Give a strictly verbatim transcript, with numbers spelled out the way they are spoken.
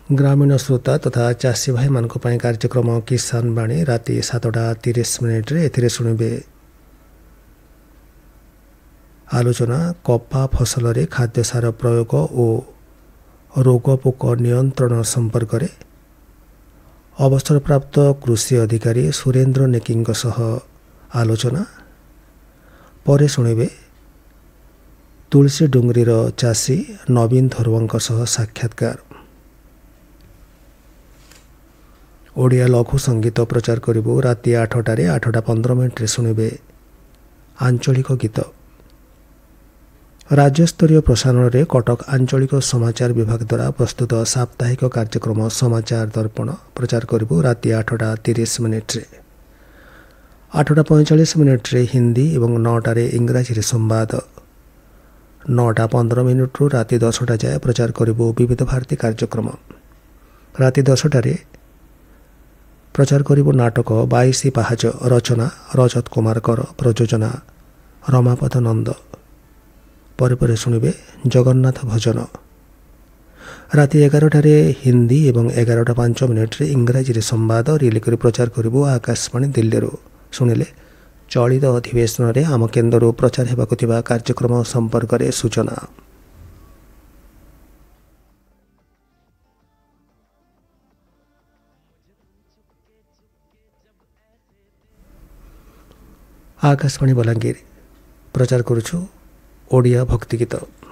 ग्रामीण श्रोता तथा चाषी भाई मान कार्यक्रम किसान बाणी राति सातटा तीस मिनिट्रे एथिरे शुणिबे आलोचना कपा फसल रे खाद्य सार प्रयोग और रोग पोक नियंत्रण संपर्क रे अवसरप्राप्त कृषि अधिकारी सुरेंद्र नेकी सह आलोचना परे शुणिबे तुलसी डुंगरीर चाषी नवीन धरुआ सह साक्षात्कार। ओडिया लघु संगीत प्रचार करिबु राति आठटारे आठटा पंद्रह मिनिट्रे शुणिबे आंचलिक गीत। राज्यस्तरीय प्रसारण रे कटक आंचलिक समाचार विभाग द्वारा प्रस्तुत साप्ताहिक कार्यक्रम समाचार दर्पण प्रचार करिबु राति आठटा तीस मिनिट्रे। आठटा पैंचाश मिनिट्रे हिंदी एवं नौटारे इंग्राजी संवाद। नौटा पंद्रह मिनिट्रु राति दसटा जाए प्रचार करिबु विविध भारती कार्यक्रम। राति दसटारे प्रचार करिबु नाटक बाईसी पाहाच रचना रजत कुमार कर प्रयोजना रमापद नंद। परे परे शुणिबे जगन्नाथ भजन। राति एगारटारे हिंदी एवं एगारटा पांच मिनिट्रे इंग्राजी संवाद रिले करी प्रचार करिबु आकाशवाणी दिल्ली। शुणिले चलित अधिवेशन रे आम केन्द्र प्रचार हेबाकु थिबा कार्यक्रम संपर्क रे सूचना। आकाशवाणी बलांगीर प्रचार करुछु ओडिया भक्ति गीत।